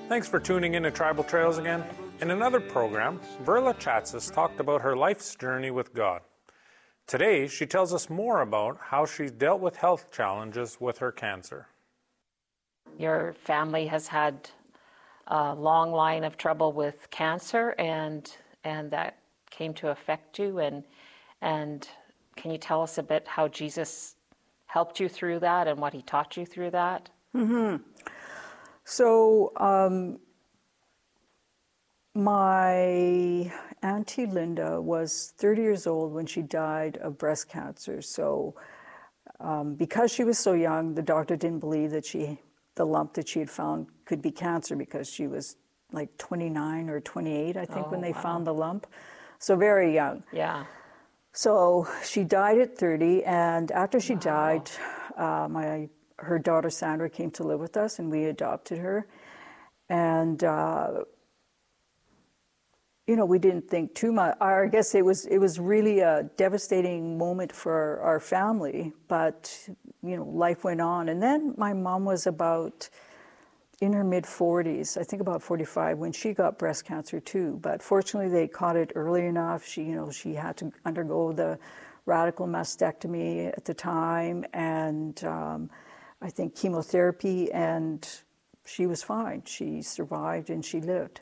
Thanks for tuning in to Tribal Trails again. In another program, Verla Chatzis talked about her life's journey with God. Today, she tells us more about how she's dealt with health challenges with her cancer. Your family has had a long line of trouble with cancer, and that came to affect you. And can you tell us a bit how Jesus helped you through that and what he taught you through that? Mm-hmm. So my Auntie Linda was 30 years old when she died of breast cancer. So because she was so young, the doctor didn't believe that the lump that she had found could be cancer, because she was like 29 or 28, I think, when they found the lump. So very young. Yeah. So she died at 30, and after she died, her daughter Sandra came to live with us, and we adopted her. And we didn't think too much. I guess it was really a devastating moment for our family. But life went on, and then my mom was about in her mid-40s, I think about 45, when she got breast cancer too. But fortunately, they caught it early enough. She had to undergo the radical mastectomy at the time, and I think chemotherapy, and she was fine. She survived and she lived.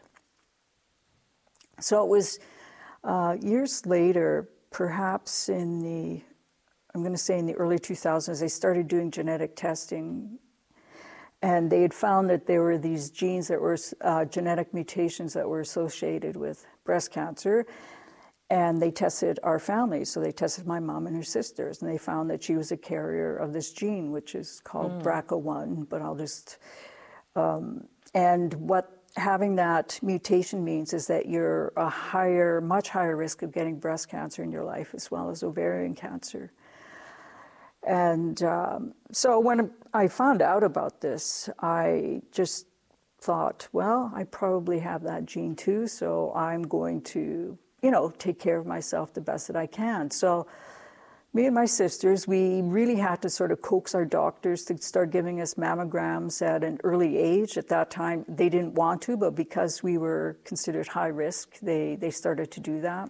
So it was years later, perhaps in the early 2000s, they started doing genetic testing. And they had found that there were these genes that were genetic mutations that were associated with breast cancer. And they tested our family. So they tested my mom and her sisters. And they found that she was a carrier of this gene, which is called BRCA1. But I'll just... and what having that mutation means is that you're much higher risk of getting breast cancer in your life, as well as ovarian cancer. And so when I found out about this, I just thought, well, I probably have that gene too, so I'm going to, take care of myself the best that I can. So me and my sisters, we really had to sort of coax our doctors to start giving us mammograms at an early age. At that time, they didn't want to, but because we were considered high risk, they started to do that.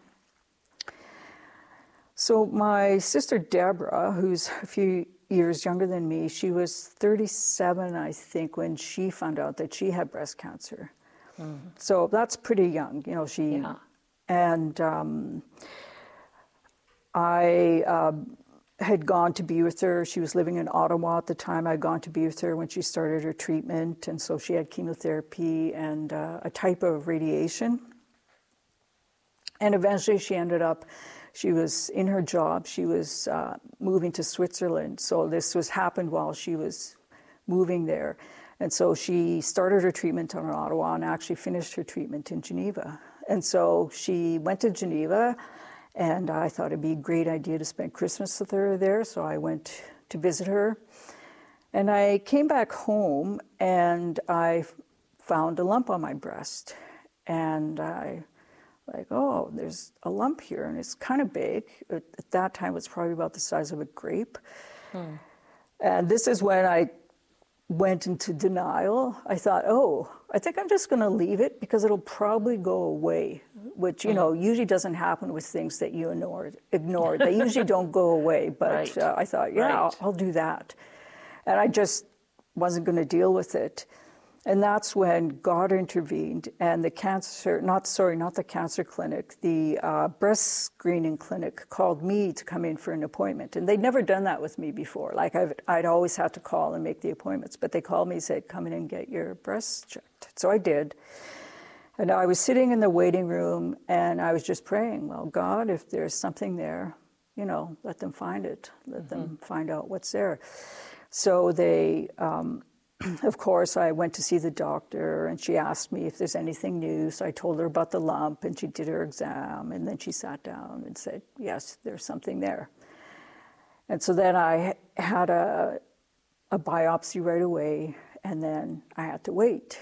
So my sister Deborah, who's a few years younger than me, she was 37, I think, when she found out that she had breast cancer. So that's pretty young, And I had gone to be with her. She was living in Ottawa at the time. I'd gone to be with her when she started her treatment, and so she had chemotherapy and a type of radiation. And eventually she was in her job. She was moving to Switzerland. So this happened while she was moving there. And so she started her treatment in Ottawa and actually finished her treatment in Geneva. And so she went to Geneva, and I thought it'd be a great idea to spend Christmas with her there. So I went to visit her. And I came back home, and I found a lump on my breast. And there's a lump here, and it's kind of big. At that time, it was probably about the size of a grape. And this is when I went into denial. I thought, I think I'm just going to leave it because it'll probably go away, which, usually doesn't happen with things that you ignore. They usually don't go away, but right. I thought, I'll do that. And I just wasn't going to deal with it. And that's when God intervened, and not the cancer clinic, the breast screening clinic called me to come in for an appointment. And they'd never done that with me before. Like I'd always had to call and make the appointments, but they called me and said, come in and get your breasts checked. So I did. And I was sitting in the waiting room, and I was just praying, well, God, if there's something there, let them find it. Let them find out what's there. So they... of course, I went to see the doctor, and she asked me if there's anything new. So I told her about the lump, and she did her exam, and then she sat down and said, yes, there's something there. And so then I had a biopsy right away, and then I had to wait.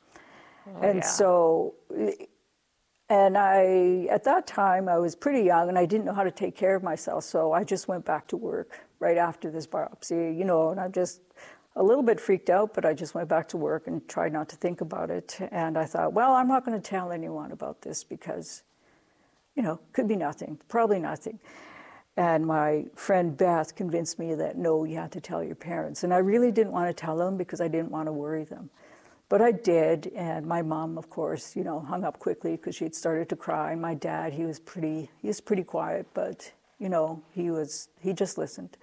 And at that time, I was pretty young, and I didn't know how to take care of myself, so I just went back to work right after this biopsy, and a little bit freaked out, but I just went back to work and tried not to think about it. And I thought, well, I'm not going to tell anyone about this because, could be nothing, probably nothing. And my friend Beth convinced me that, no, you had to tell your parents. And I really didn't want to tell them because I didn't want to worry them. But I did, and my mom, of course, hung up quickly because she had started to cry. My dad, he was pretty quiet, but, he just listened.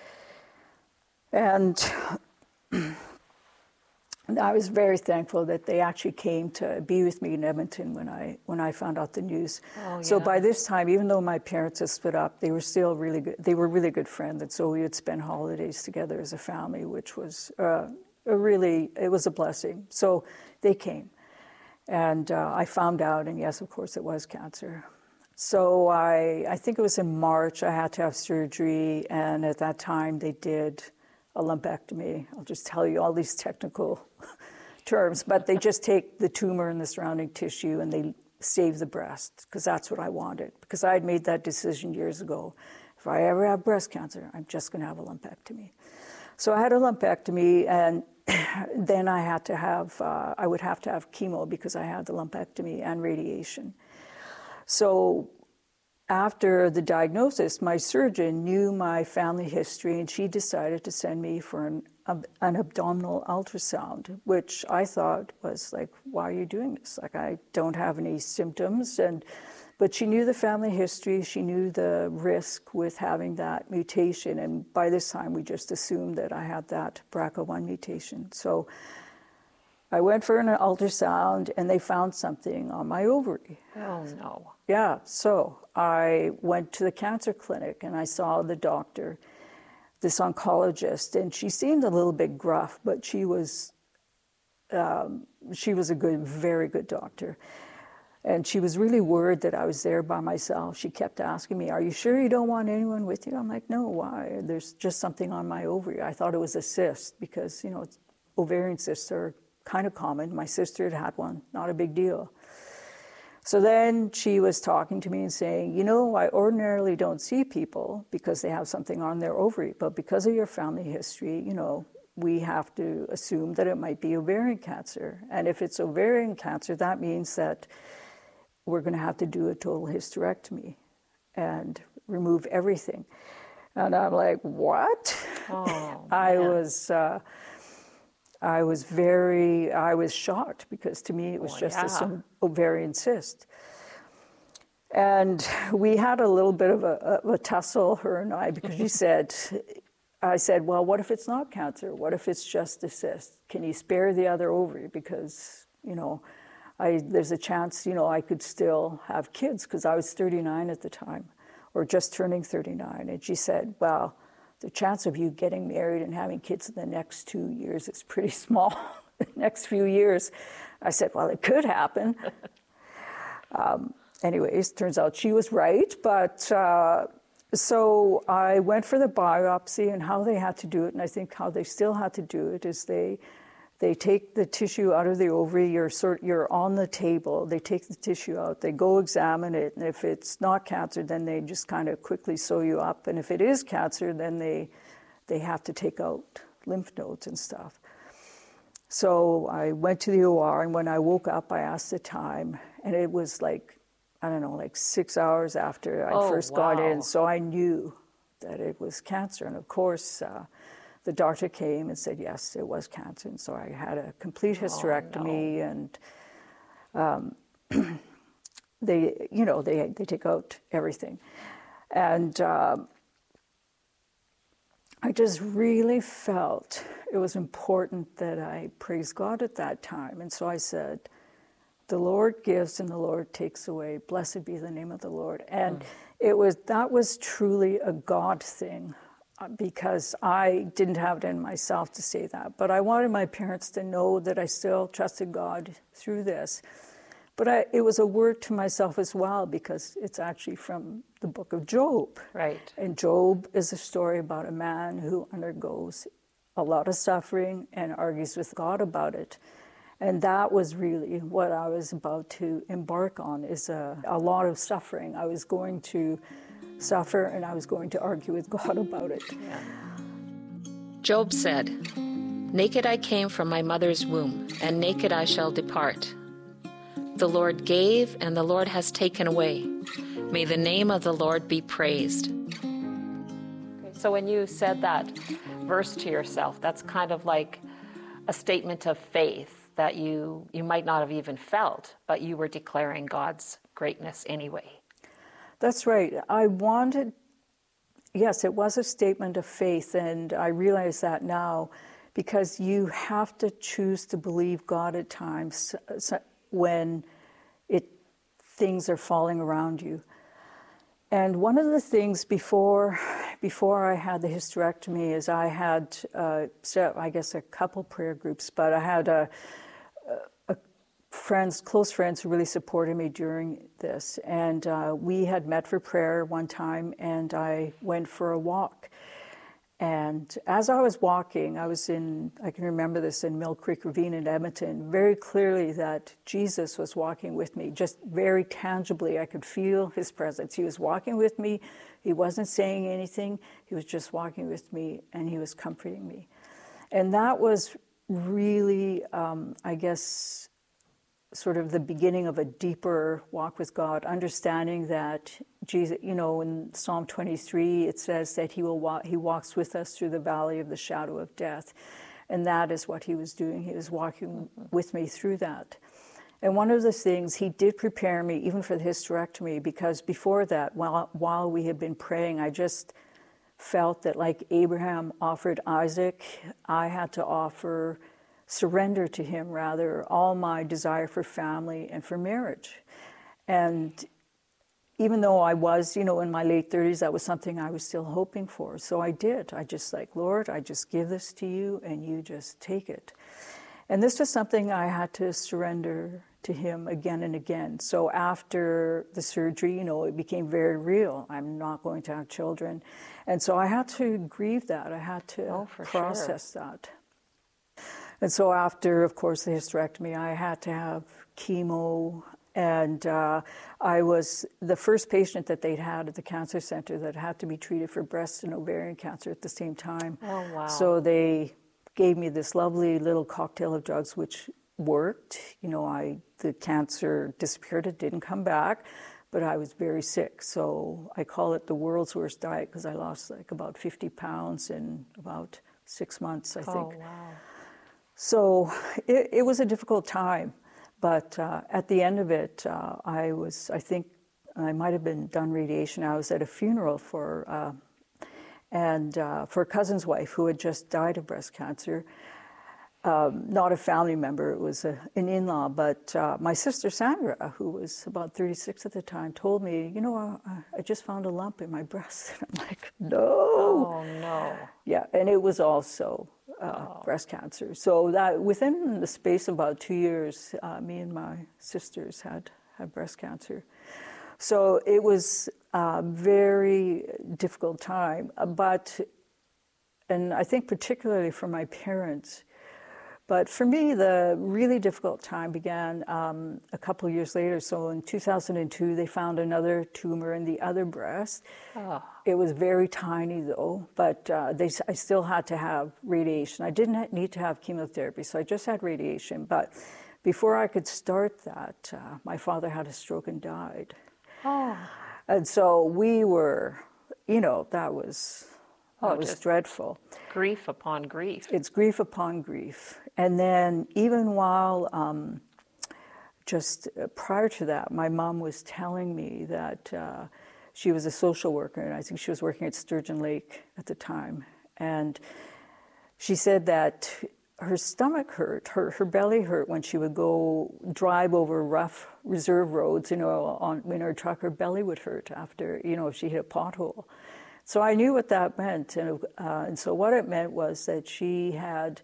And I was very thankful that they actually came to be with me in Edmonton when I found out the news. Oh, yeah. So by this time, even though my parents had split up, they were still really good. They were really good friends, and so we would spend holidays together as a family, which was it was a blessing. So they came, and I found out, and yes, of course, it was cancer. So I think it was in March. I had to have surgery, and at that time they did a lumpectomy. I'll just tell you all these technical terms, but they just take the tumor and the surrounding tissue and they save the breast, because that's what I wanted. Because I had made that decision years ago. If I ever have breast cancer, I'm just going to have a lumpectomy. So I had a lumpectomy, and then I would have to have chemo because I had the lumpectomy and radiation. So after the diagnosis, my surgeon knew my family history, and she decided to send me for an abdominal ultrasound, which I thought was like, why are you doing this? Like, I don't have any symptoms. But she knew the family history. She knew the risk with having that mutation. And by this time, we just assumed that I had that BRCA1 mutation. So I went for an ultrasound, and they found something on my ovary. Oh, no. Yeah, so I went to the cancer clinic, and I saw the doctor, this oncologist, and she seemed a little bit gruff, but she was a very good doctor. And she was really worried that I was there by myself. She kept asking me, are you sure you don't want anyone with you? I'm like, no, why? There's just something on my ovary. I thought it was a cyst because, ovarian cysts are kind of common. My sister had one, not a big deal. So then she was talking to me and saying, I ordinarily don't see people because they have something on their ovary, but because of your family history, we have to assume that it might be ovarian cancer. And if it's ovarian cancer, that means that we're going to have to do a total hysterectomy and remove everything. And I'm like, what? Oh, I was shocked because to me it was just this ovarian cyst. And we had a little bit of a tussle, her and I, because I said, well, what if it's not cancer? What if it's just a cyst? Can you spare the other ovary? Because, there's a chance, I could still have kids, because I was 39 at the time, or just turning 39. And she said, well, the chance of you getting married and having kids in the next 2 years is pretty small. The next few years. I said, well, it could happen. Anyways, turns out she was right. But so I went for the biopsy, and how they had to do it, and I think how they still had to do it, is they take the tissue out of the ovary. You're on the table. They take the tissue out. They go examine it, and if it's not cancer, then they just kind of quickly sew you up. And if it is cancer, then they have to take out lymph nodes and stuff. So I went to the OR, and when I woke up, I asked the time, and it was like 6 hours after I first got in. So I knew that it was cancer. And of course, the doctor came and said, yes, it was cancer. And so I had a complete hysterectomy, and they take out everything. And I just really felt it was important that I praise God at that time. And so I said, the Lord gives and the Lord takes away. Blessed be the name of the Lord. And that was truly a God thing, because I didn't have it in myself to say that. But I wanted my parents to know that I still trusted God through this. But it was a word to myself as well, because it's actually from the book of Job. Right. And Job is a story about a man who undergoes a lot of suffering and argues with God about it. And that was really what I was about to embark on, is a lot of suffering. I was going to suffer, and I was going to argue with God about it. Yeah. Job said, Naked I came from my mother's womb, and naked I shall depart. The Lord gave, and the Lord has taken away. May the name of the Lord be praised. So when you said that verse to yourself, that's kind of like a statement of faith that you might not have even felt, but you were declaring God's greatness anyway. That's right. Yes, it was a statement of faith, and I realize that now, because you have to choose to believe God at times when things are falling around you. And one of the things before I had the hysterectomy is I had, I guess, a couple prayer groups, but I had close friends who really supported me during this. And we had met for prayer one time, and I went for a walk. And as I was walking, I can remember this in Mill Creek Ravine in Edmonton, very clearly that Jesus was walking with me, just very tangibly. I could feel his presence. He was walking with me. He wasn't saying anything. He was just walking with me, and he was comforting me. And that was really, I guess, sort of the beginning of a deeper walk with God, understanding that Jesus, in Psalm 23, it says that he walks with us through the valley of the shadow of death. And that is what he was doing. He was walking with me through that. And one of the things, he did prepare me even for the hysterectomy, because before that, while we had been praying, I just felt that like Abraham offered Isaac, I had to surrender to him, rather, all my desire for family and for marriage. And even though I was, in my late 30s, that was something I was still hoping for. So I did. I just Lord, I just give this to you, and you just take it. And this was something I had to surrender to him again and again. So after the surgery, it became very real. I'm not going to have children. And so I had to grieve that. I had to process that. And so after, of course, the hysterectomy, I had to have chemo, and I was the first patient that they'd had at the cancer center that had to be treated for breast and ovarian cancer at the same time. Oh, wow. So they gave me this lovely little cocktail of drugs, which worked. The cancer disappeared, it didn't come back, but I was very sick. So I call it the world's worst diet, because I lost about 50 pounds in about 6 months, I think. Oh, wow. So it was a difficult time, but at the end of it, I think I might have been done radiation. I was at a funeral for a cousin's wife who had just died of breast cancer. Not a family member, it was an in-law, but my sister Sandra, who was about 36 at the time, told me, I just found a lump in my breast. And I'm like, no. Oh, no. Yeah, and it was also breast cancer. So that within the space of about 2 years, me and my sisters had breast cancer. So it was a very difficult time, and I think particularly for my parents. But for me, the really difficult time began a couple of years later. So in 2002, they found another tumor in the other breast. Oh. It was very tiny, though, but I still had to have radiation. I didn't need to have chemotherapy, so I just had radiation. But before I could start that, my father had a stroke and died. Oh. And so we were, that was dreadful. Grief upon grief. It's grief upon grief. And then even while, just prior to that, my mom was telling me that she was a social worker, and I think she was working at Sturgeon Lake at the time. And she said that her stomach hurt, her belly hurt when she would go drive over rough reserve roads, in her truck. Her belly would hurt after, if she hit a pothole. So I knew what that meant, and so what it meant was that she had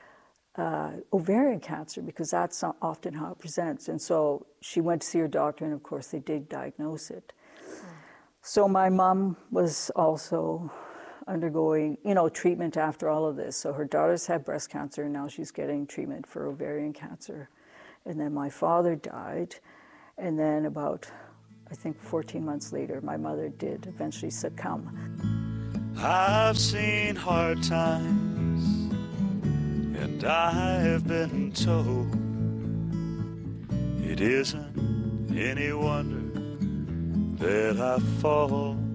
ovarian cancer, because that's often how it presents. And so she went to see her doctor, and of course they did diagnose it. So my mom was also undergoing, treatment after all of this. So her daughters had breast cancer, and now she's getting treatment for ovarian cancer. And then my father died, and then about, I think 14 months later, my mother did eventually succumb. I've seen hard times And I've been told it isn't any wonder that I fall